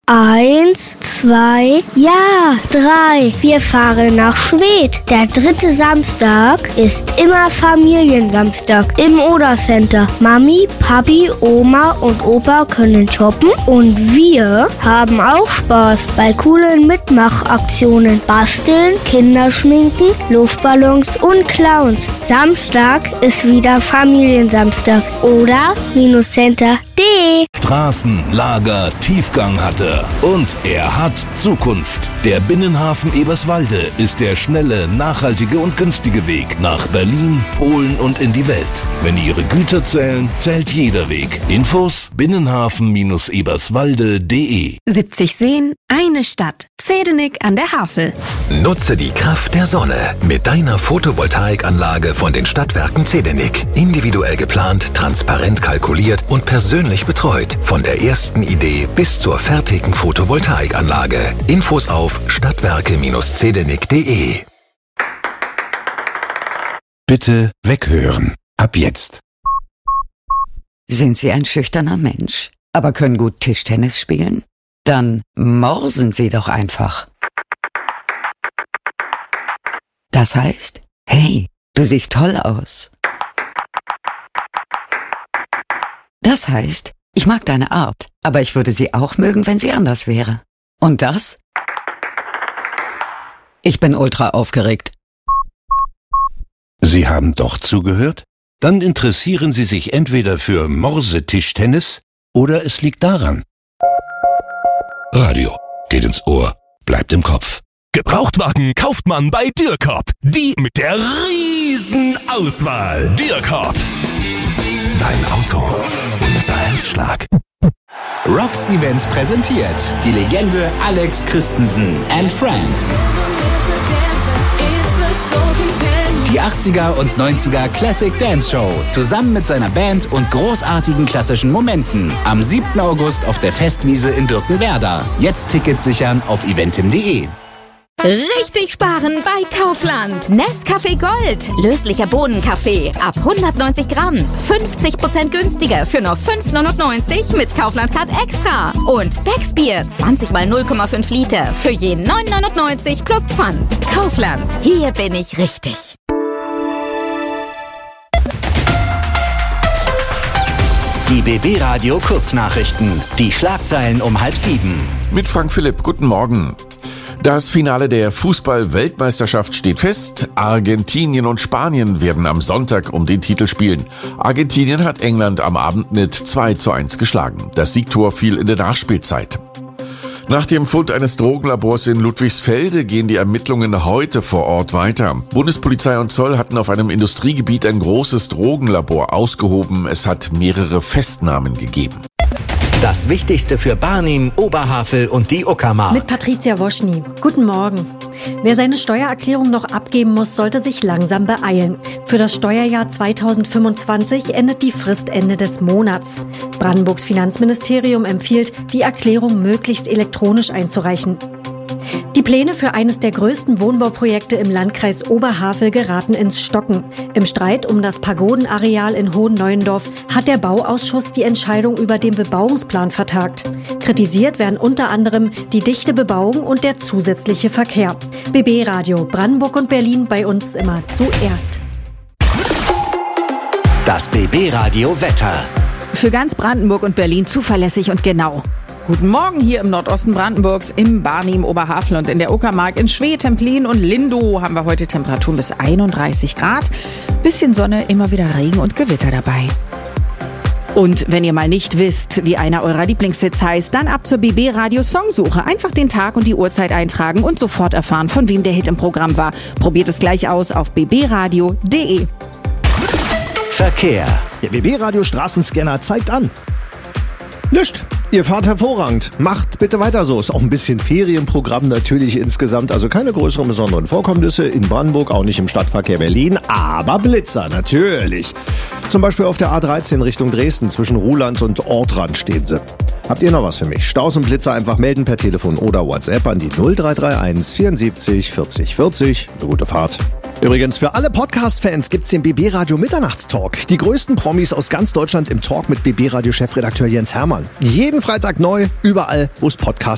1, 2, ja, 3. Wir fahren nach Schwedt. Der 3. Samstag ist immer Familiensamstag im Oder-Center. Mami, Papi, Oma und Opa können shoppen und wir haben auch Spaß bei coolen Mitmachaktionen. Basteln, Kinderschminken, Luftballons und Clowns. Samstag ist wieder Familiensamstag. Oder-Center.de. Straßen, Lager, Tiefgang hat er. Und er hat Zukunft. Der Binnenhafen Eberswalde ist der schnelle, nachhaltige und günstige Weg nach Berlin, Polen und in die Welt. Wenn Ihre Güter zählen, zählt jeder Weg. Infos: binnenhafen-eberswalde.de. 70 Seen, eine Stadt. Zedenik an der Havel. Nutze die Kraft der Sonne mit deiner Photovoltaikanlage von den Stadtwerken Zedenik. Individuell geplant, transparent kalkuliert und persönlich betreut. Von der ersten Idee bis zur fertigen Photovoltaikanlage. Infos auf stadtwerke-zedenik.de. Bitte weghören. Ab jetzt. Sind Sie ein schüchterner Mensch, aber können gut Tischtennis spielen? Dann morsen Sie doch einfach. Das heißt, hey, du siehst toll aus. Das heißt, ich mag deine Art, aber ich würde sie auch mögen, wenn sie anders wäre. Und das? Ich bin ultra aufgeregt. Sie haben doch zugehört? Dann interessieren Sie sich entweder für Morsetischtennis oder es liegt daran. Radio geht ins Ohr, bleibt im Kopf. Gebrauchtwagen kauft man bei Dürrkorb. Die mit der riesen Auswahl. Dürrkorb. Dein Auto, unser Herzschlag. Rocks Events präsentiert die Legende Alex Christensen and Friends. Die 80er und 90er Classic Dance Show zusammen mit seiner Band und großartigen klassischen Momenten. Am 7. August auf der Festwiese in Birkenwerder. Jetzt Tickets sichern auf eventim.de. Richtig sparen bei Kaufland. Nescafé Gold. Löslicher Bohnenkaffee. Ab 190 Gramm. 50% günstiger für nur 5,99 mit Kaufland Card Extra. Und Becksbier 20 mal 0,5 Liter für je 9,99 plus Pfand. Kaufland. Hier bin ich richtig. Die BB Radio Kurznachrichten. Die Schlagzeilen um 6:30. Mit Frank Philipp, guten Morgen. Das Finale der Fußball-Weltmeisterschaft steht fest. Argentinien und Spanien werden am Sonntag um den Titel spielen. Argentinien hat England am Abend mit 2:1 geschlagen. Das Siegtor fiel in der Nachspielzeit. Nach dem Fund eines Drogenlabors in Ludwigsfelde gehen die Ermittlungen heute vor Ort weiter. Bundespolizei und Zoll hatten auf einem Industriegebiet ein großes Drogenlabor ausgehoben. Es hat mehrere Festnahmen gegeben. Das Wichtigste für Barnim, Oberhavel und die Uckermark. Mit Patricia Woschny. Guten Morgen. Wer seine Steuererklärung noch abgeben muss, sollte sich langsam beeilen. Für das Steuerjahr 2025 endet die Frist Ende des Monats. Brandenburgs Finanzministerium empfiehlt, die Erklärung möglichst elektronisch einzureichen. Die Pläne für eines der größten Wohnbauprojekte im Landkreis Oberhavel geraten ins Stocken. Im Streit um das Pagodenareal in Hohenneuendorf hat der Bauausschuss die Entscheidung über den Bebauungsplan vertagt. Kritisiert werden unter anderem die dichte Bebauung und der zusätzliche Verkehr. BB Radio Brandenburg und Berlin, bei uns immer zuerst. Das BB Radio Wetter. Für ganz Brandenburg und Berlin zuverlässig und genau. Guten Morgen hier im Nordosten Brandenburgs, im Barnim, Oberhavel und in der Uckermark. In Schwedt, Templin und Lindow haben wir heute Temperaturen bis 31 Grad. Bisschen Sonne, immer wieder Regen und Gewitter dabei. Und wenn ihr mal nicht wisst, wie einer eurer Lieblingshits heißt, dann ab zur BB Radio Songsuche. Einfach den Tag und die Uhrzeit eintragen und sofort erfahren, von wem der Hit im Programm war. Probiert es gleich aus auf bbradio.de. Verkehr. Der BB Radio Straßenscanner zeigt an. Nischt. Ihr fahrt hervorragend. Macht bitte weiter so. Ist auch ein bisschen Ferienprogramm natürlich insgesamt. Also keine größeren besonderen Vorkommnisse in Brandenburg, auch nicht im Stadtverkehr Berlin. Aber Blitzer, natürlich. Zum Beispiel auf der A13 Richtung Dresden zwischen Ruhland und Ortrand stehen sie. Habt ihr noch was für mich? Staus und Blitzer einfach melden per Telefon oder WhatsApp an die 0331 74 40 40. Eine gute Fahrt. Übrigens, für alle Podcast-Fans gibt's den BB Radio Mitternachtstalk. Die größten Promis aus ganz Deutschland im Talk mit BB Radio Chefredakteur Jens Hermann. Jeden Freitag neu, überall, wo es Podcasts